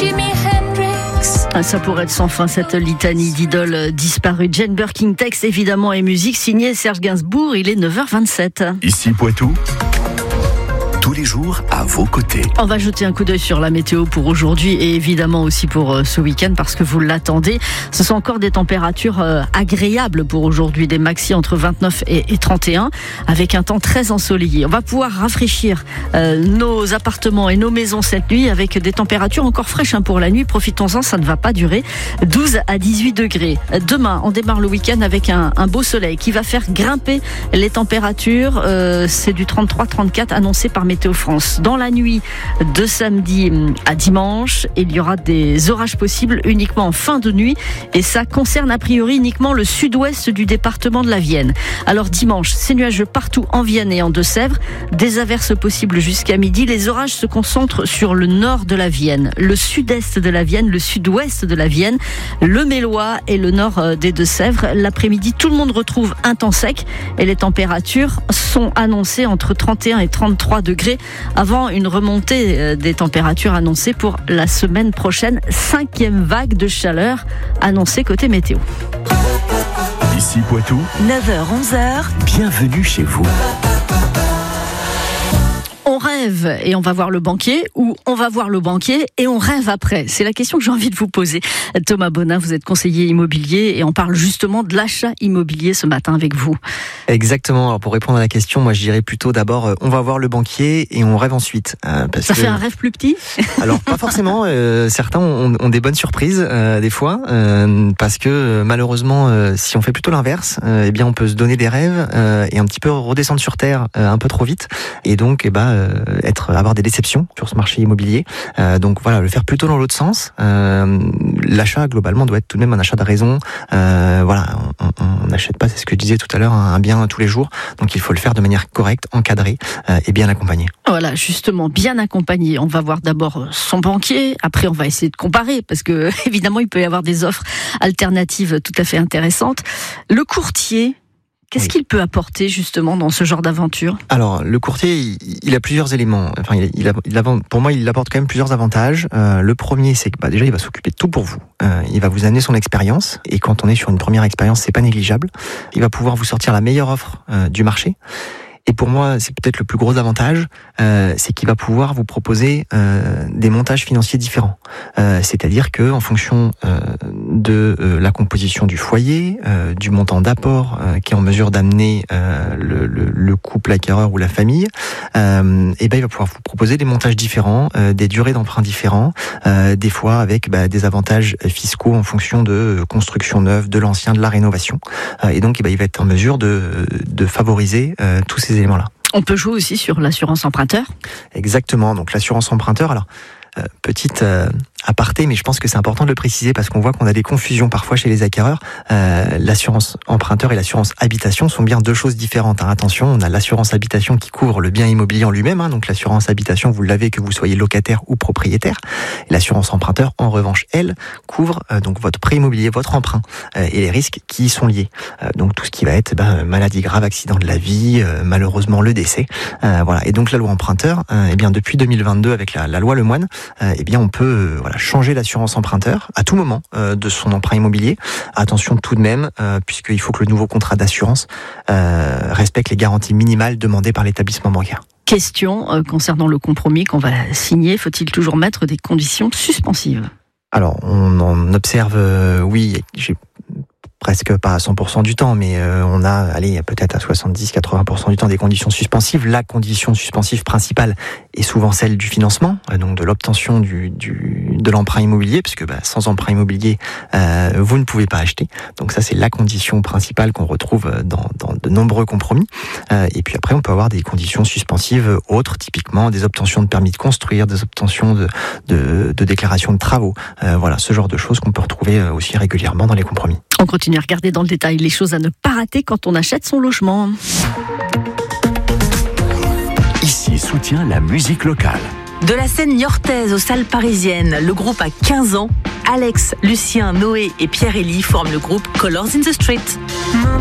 Jimi Hendrix. Ça pourrait être sans fin, cette litanie d'idoles disparues. Jane Birkin, texte évidemment et musique, signé Serge Gainsbourg. Il est 9h27. Ici Poitou, tous les jours à vos côtés. On va jeter un coup d'œil sur la météo pour aujourd'hui et évidemment aussi pour ce week-end parce que vous l'attendez. Ce sont encore des températures agréables pour aujourd'hui, des maxi entre 29 et 31 avec un temps très ensoleillé. On va pouvoir rafraîchir nos appartements et nos maisons cette nuit avec des températures encore fraîches pour la nuit. Profitons-en, ça ne va pas durer. 12 à 18 degrés. Demain, on démarre le week-end avec un beau soleil qui va faire grimper les températures. C'est du 33-34 annoncé par Météo France. Dans la nuit de samedi à dimanche, il y aura des orages possibles uniquement en fin de nuit et ça concerne a priori uniquement le sud-ouest du département de la Vienne. Alors dimanche, c'est nuageux partout en Vienne et en Deux-Sèvres. Des averses possibles jusqu'à midi. Les orages se concentrent sur le nord de la Vienne, le sud-est de la Vienne, le sud-ouest de la Vienne, le Mélois et le nord des Deux-Sèvres. L'après-midi, tout le monde retrouve un temps sec et les températures sont annoncées entre 31 et 33 degrés avant une remontée des températures annoncées pour la semaine prochaine. 5e vague de chaleur annoncée côté météo. Ici Poitou, 9h-11h, bienvenue chez vous. On rêve et on va voir le banquier ou on va voir le banquier et on rêve après? C'est la question que j'ai envie de vous poser. Thomas Bonin, vous êtes conseiller immobilier et on parle justement de l'achat immobilier ce matin avec vous. Exactement. Alors pour répondre à la question, moi je dirais plutôt d'abord on va voir le banquier et on rêve ensuite. Ça fait un rêve plus petit? Alors pas forcément. Certains ont des bonnes surprises des fois parce que malheureusement si on fait plutôt l'inverse, eh bien on peut se donner des rêves et un petit peu redescendre sur terre un peu trop vite et donc avoir des déceptions sur ce marché immobilier. Donc voilà, le faire plutôt dans l'autre sens. L'achat globalement doit être tout de même un achat de raison. Voilà, on n'achète pas, c'est ce que je disais tout à l'heure, un bien tous les jours. Donc il faut le faire de manière correcte, encadrée et bien accompagnée. Voilà, justement, bien accompagné. On va voir d'abord son banquier, après on va essayer de comparer parce que évidemment il peut y avoir des offres alternatives tout à fait intéressantes. Le courtier, qu'est-ce qu'il peut apporter justement dans ce genre d'aventure? Alors, le courtier, il a plusieurs éléments. Enfin, pour moi, il apporte quand même plusieurs avantages. Le premier, c'est que déjà, il va s'occuper de tout pour vous. Il va vous amener son expérience. Et quand on est sur une première expérience, c'est pas négligeable. Il va pouvoir vous sortir la meilleure offre du marché. Et pour moi, c'est peut-être le plus gros avantage, c'est qu'il va pouvoir vous proposer des montages financiers différents. C'est-à-dire que en fonction de la composition du foyer, du montant d'apport qui est en mesure d'amener le couple acquéreur ou la famille, et ben il va pouvoir vous proposer des montages différents, des durées d'emprunt différents, des fois avec des avantages fiscaux en fonction de construction neuve, de l'ancien, de la rénovation. Et donc, il va être en mesure de favoriser tous ces éléments-là. On peut jouer aussi sur l'assurance emprunteur? Exactement, donc l'assurance emprunteur, alors petite aparté, mais je pense que c'est important de le préciser parce qu'on voit qu'on a des confusions parfois chez les acquéreurs. L'assurance emprunteur et l'assurance habitation sont bien deux choses différentes. Attention, on a l'assurance habitation qui couvre le bien immobilier en lui-même. Donc l'assurance habitation, vous l'avez que vous soyez locataire ou propriétaire. Et l'assurance emprunteur, en revanche, elle couvre donc votre prêt immobilier, votre emprunt et les risques qui y sont liés. Donc tout ce qui va être maladie grave, accident de la vie, malheureusement le décès. Voilà. Et donc la loi emprunteur, depuis 2022 avec la loi Lemoine, on peut changer l'assurance emprunteur à tout moment de son emprunt immobilier. Attention tout de même, puisqu'il faut que le nouveau contrat d'assurance respecte les garanties minimales demandées par l'établissement bancaire. Question concernant le compromis qu'on va signer, faut-il toujours mettre des conditions suspensives? Alors, on en observe, oui, j'ai presque pas à 100% du temps, mais on a, peut-être à 70-80% du temps des conditions suspensives. La condition suspensive principale est souvent celle du financement, donc de l'obtention de l'emprunt immobilier, puisque sans emprunt immobilier, vous ne pouvez pas acheter. Donc ça, c'est la condition principale qu'on retrouve dans de nombreux compromis. Et puis après, on peut avoir des conditions suspensives autres, typiquement des obtentions de permis de construire, des obtentions de déclarations de travaux. Voilà, ce genre de choses qu'on peut retrouver aussi régulièrement dans les compromis. On continue à regarder dans le détail les choses à ne pas rater quand on achète son logement. Ici soutient la musique locale. De la scène niortaise aux salles parisiennes, le groupe a 15 ans. Alex, Lucien, Noé et Pierre-Élie forment le groupe Colors in the Street.